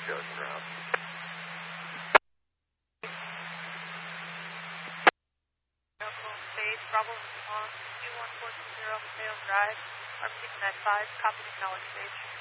goes around. Base, Bravo response, 21420 Mateo Drive, RP 95, copy, acknowledge stage.